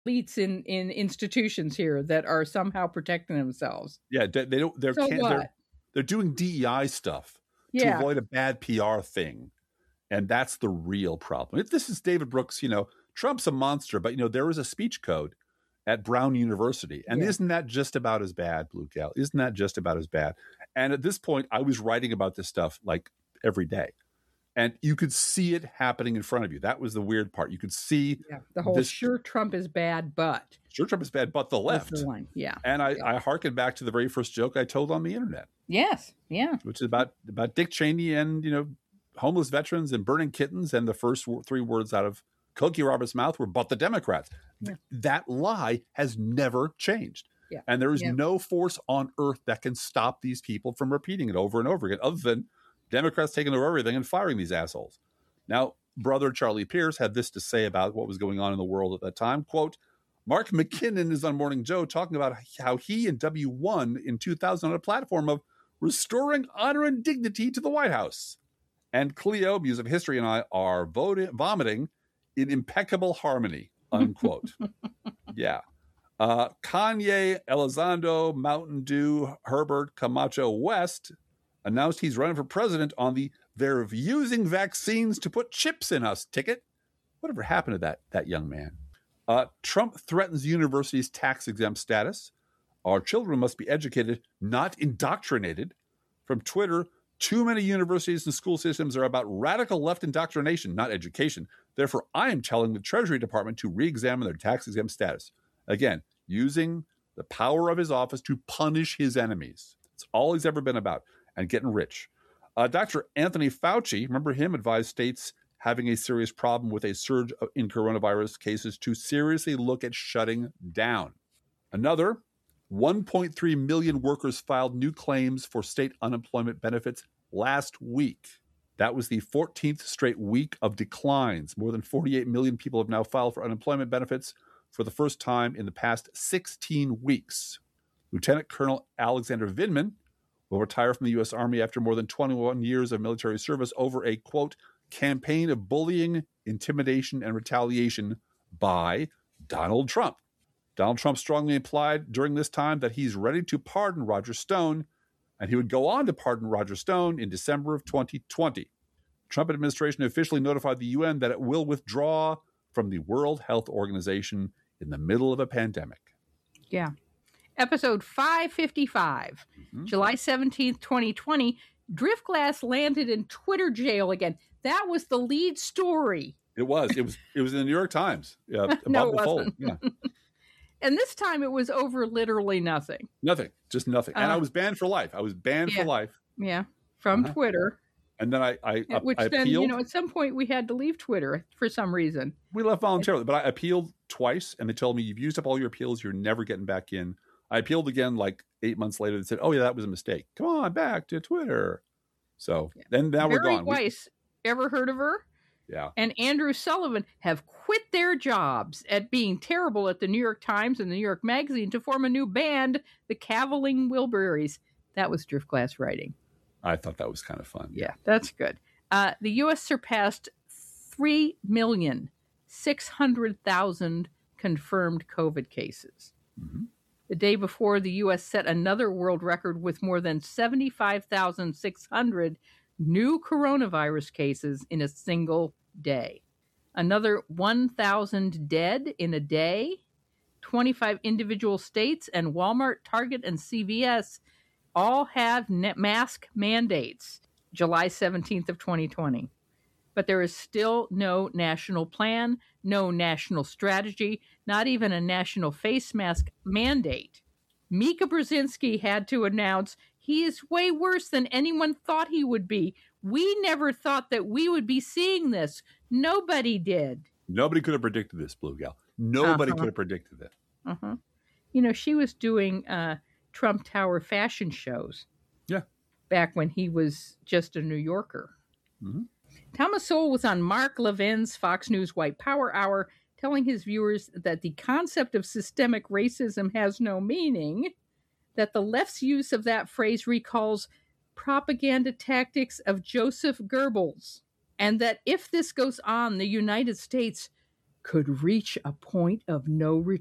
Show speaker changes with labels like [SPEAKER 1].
[SPEAKER 1] elites in institutions here that are somehow protecting themselves.
[SPEAKER 2] Yeah, they don't. They're doing DEI stuff to avoid a bad PR thing, and that's the real problem. This is David Brooks. Trump's a monster, but there is a speech code at Brown University, and isn't that just about as bad, Blue Gal? Isn't that just about as bad? And at this point, I was writing about this stuff like every day. And you could see it happening in front of you. That was the weird part. You could see
[SPEAKER 1] the whole sure Trump is bad, but.
[SPEAKER 2] Sure Trump is bad, but the left.
[SPEAKER 1] That's the one. Yeah.
[SPEAKER 2] And I hearken back to the very first joke I told on the internet.
[SPEAKER 1] Yes. Yeah.
[SPEAKER 2] Which is about Dick Cheney and, homeless veterans and burning kittens. And the first three words out of Cokie Roberts' mouth were, but the Democrats. Yeah. That lie has never changed. Yeah. And there is no force on earth that can stop these people from repeating it over and over again, other than Democrats taking over everything and firing these assholes. Now, brother Charlie Pierce had this to say about what was going on in the world at that time. Quote, Mark McKinnon is on Morning Joe talking about how he and W won in 2000 on a platform of restoring honor and dignity to the White House. And Cleo, Muse of History, and I are vomiting in impeccable harmony, unquote. Yeah. Kanye, Elizondo, Mountain Dew, Herbert Camacho West announced he's running for president on the "they're using vaccines to put chips in us" ticket. Whatever happened to that young man? Trump threatens universities' tax-exempt status. Our children must be educated, not indoctrinated. From Twitter, too many universities and school systems are about radical left indoctrination, not education. Therefore, I am telling the Treasury Department to re-examine their tax-exempt status. Again, using the power of his office to punish his enemies. That's all he's ever been about. And getting rich. Dr. Anthony Fauci, remember him, advised states having a serious problem with a surge in coronavirus cases to seriously look at shutting down. Another 1.3 million workers filed new claims for state unemployment benefits last week. That was the 14th straight week of declines. More than 48 million people have now filed for unemployment benefits for the first time in the past 16 weeks. Lieutenant Colonel Alexander Vindman will retire from the U.S. Army after more than 21 years of military service over a, quote, campaign of bullying, intimidation, and retaliation by Donald Trump. Donald Trump strongly implied during this time that he's ready to pardon Roger Stone, and he would go on to pardon Roger Stone in December of 2020. Trump administration officially notified the UN that it will withdraw from the World Health Organization in the middle of a pandemic.
[SPEAKER 1] Yeah. Episode 555, July 17th, 2020, Driftglass landed in Twitter jail again. That was the lead story.
[SPEAKER 2] It was in the New York Times. Yeah,
[SPEAKER 1] no, it wasn't. Yeah. And this time it was over literally nothing.
[SPEAKER 2] Nothing, just nothing. And I was banned for life. I was banned for life.
[SPEAKER 1] Yeah, from Twitter.
[SPEAKER 2] And then I
[SPEAKER 1] appealed. At some point we had to leave Twitter for some reason.
[SPEAKER 2] We left voluntarily, but I appealed twice, and they told me, you've used up all your appeals. You're never getting back in. I appealed again like 8 months later. They said, oh, yeah, that was a mistake. Come on back to Twitter. So then now we're gone.
[SPEAKER 1] Weiss, ever heard of her?
[SPEAKER 2] Yeah.
[SPEAKER 1] And Andrew Sullivan have quit their jobs at being terrible at the New York Times and the New York Magazine to form a new band, the Cavilling Wilburys. That was Driftglass writing.
[SPEAKER 2] I thought that was kind of fun.
[SPEAKER 1] Yeah, that's good. The U.S. surpassed 3,600,000 confirmed COVID cases. Mm-hmm. The day before, the U.S. set another world record with more than 75,600 new coronavirus cases in a single day. Another 1,000 dead in a day. 25 individual states and Walmart, Target, and CVS all have mask mandates July 17th of 2020. But there is still no national plan, no national strategy, not even a national face mask mandate. Mika Brzezinski had to announce he is way worse than anyone thought he would be. We never thought that we would be seeing this. Nobody did.
[SPEAKER 2] Nobody could have predicted this, Blue Gal. Nobody could have predicted it.
[SPEAKER 1] She was doing Trump Tower fashion shows.
[SPEAKER 2] Yeah.
[SPEAKER 1] Back when he was just a New Yorker. Mm-hmm. Thomas Sowell was on Mark Levin's Fox News White Power Hour, telling his viewers that the concept of systemic racism has no meaning, that the left's use of that phrase recalls propaganda tactics of Joseph Goebbels, and that if this goes on, the United States could reach a point of no